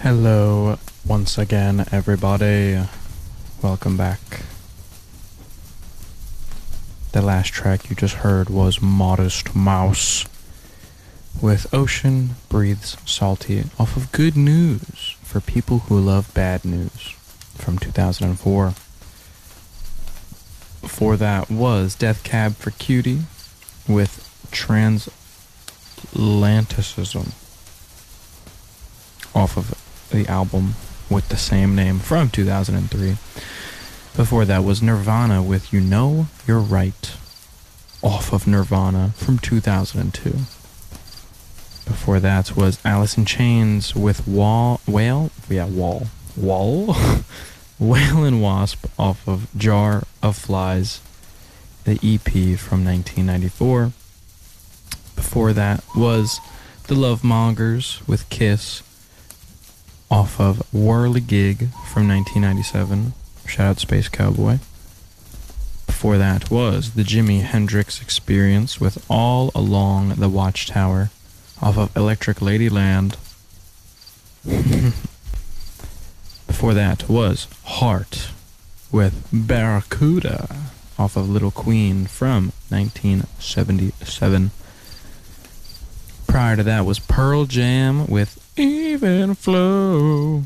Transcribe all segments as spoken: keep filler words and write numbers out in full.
Hello, once again, everybody. Welcome back. The last track you just heard was Modest Mouse with Ocean Breathes Salty off of Good News for People Who Love Bad News from two thousand four. Before that was Death Cab for Cutie with Translanticism off of the album with the same name from two thousand three. Before that was Nirvana with You Know You're Right off of Nirvana from two thousand two. Before that was Alice in Chains with Wall, Whale, yeah, Wall, Wall, Whale and Wasp off of Jar of Flies, the E P from nineteen ninety-four. Before that was The Lovemongers with Kiss off of Whirligig from nineteen ninety-seven. Shout out Space Cowboy. Before that was the Jimi Hendrix Experience with All Along the Watchtower off of Electric Ladyland. Before that was Heart with Barracuda off of Little Queen from nineteen seventy-seven. Prior to that was Pearl Jam with Even Flow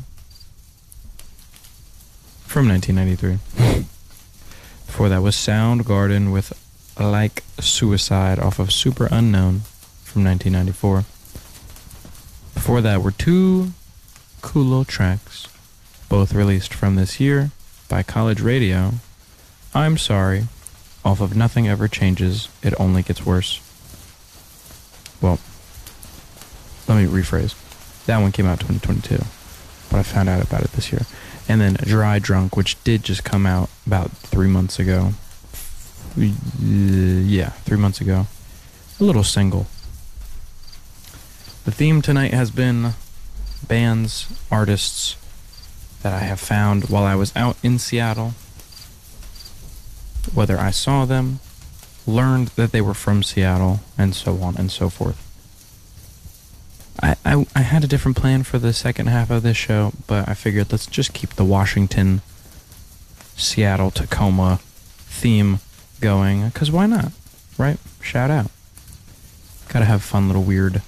from nineteen ninety-three. Before that was Soundgarden with Like Suicide off of Super Unknown from nineteen ninety-four. Before that were two cool little tracks, both released from this year by College Radio. I'm Sorry off of Nothing Ever Changes, It Only Gets Worse. Well, let me rephrase. That one came out twenty twenty-two, but I found out about it this year. And then Dry Drunk, which did just come out about three months ago. Uh, yeah, three months ago. A little single. The theme tonight has been bands, artists that I have found while I was out in Seattle. Whether I saw them, learned that they were from Seattle, and so on and so forth. I, I, I had a different plan for the second half of this show, but I figured let's just keep the Washington, Seattle, Tacoma theme going, because why not, right? Shout out. Gotta have fun little weird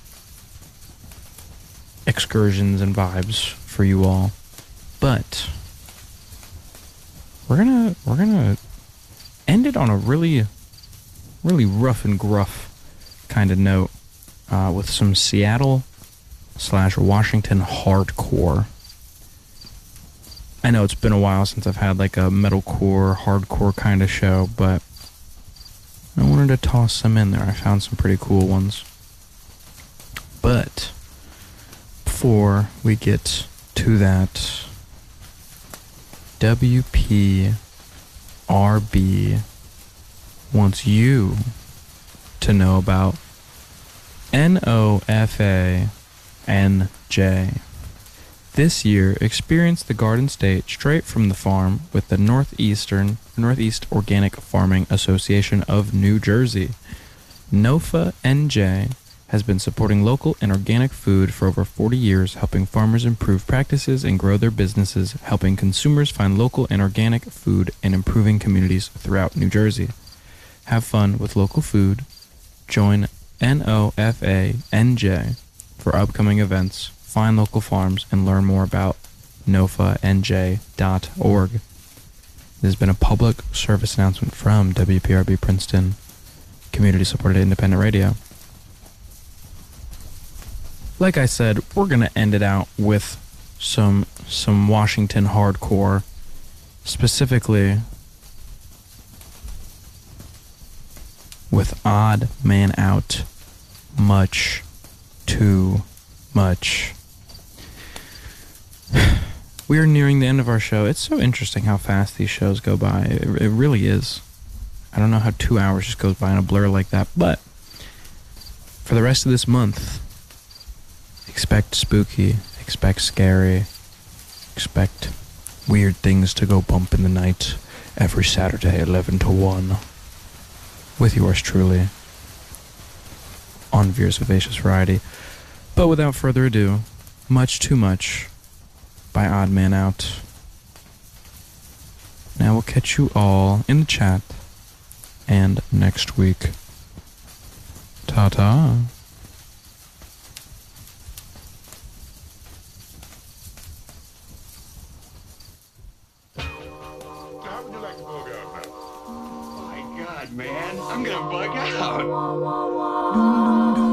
excursions and vibes for you all. But we're gonna we're gonna end it on a really, really rough and gruff kind of note uh, with some Seattle slash Washington hardcore. I know it's been a while since I've had like a metalcore, hardcore kind of show, but I wanted to toss some in there. I found some pretty cool ones. But before we get to that, W P R B wants you to know about N O F A N J. This year, experience the Garden State straight from the farm with the Northeastern Northeast Organic Farming Association of New Jersey. N O F A N J has been supporting local and organic food for over forty years, helping farmers improve practices and grow their businesses, helping consumers find local and organic food, and improving communities throughout New Jersey. Have fun with local food. Join N O F A N J for upcoming events, find local farms, and learn more about N O F A N J dot org. This has been a public service announcement from W P R B Princeton, community-supported independent radio. Like I said, we're going to end it out with some some Washington hardcore, specifically with Odd Man Out, Much Too Much. We are nearing the end of our show. It's so interesting how fast these shows go by. It, it really is. I don't know how two hours just goes by in a blur like that, but for the rest of this month, expect spooky, expect scary, expect weird things to go bump in the night every Saturday, eleven to one, with yours truly, on Veer's Vivacious Variety. But without further ado, Much Too Much by Odd Man Out. Now we'll catch you all in the chat and next week. Ta-ta. How would you like to bug out now? Oh my God, man, I'm gonna bug out.